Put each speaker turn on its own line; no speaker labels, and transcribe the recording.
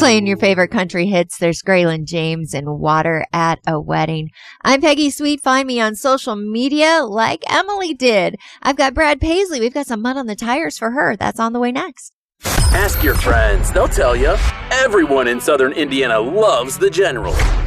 Playing your favorite country hits, there's Graylin James and Water at a Wedding. I'm Peggy Sweet. Find me on social media like Emily did. I've got Brad Paisley. We've got some mud on the tires for her. That's on the way next.
Ask your friends. They'll tell you. Everyone in Southern Indiana loves the General.